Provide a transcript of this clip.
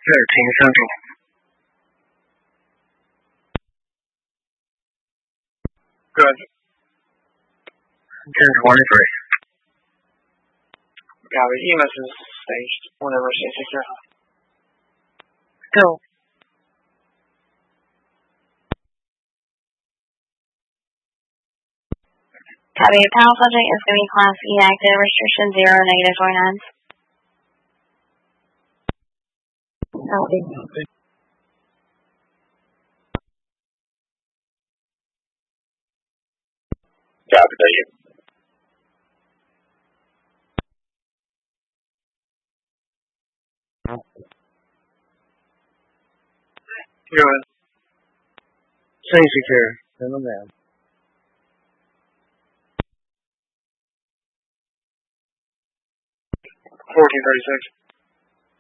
13 Central. Good. 10:23. Copy. EMS is staged. Whenever it's secure. Go. Copy. Panel subject is going to be Class E active. Restriction 0, -49. Copy. Copy, thank you. Go ahead. Stay secure. Send them down. 14:36.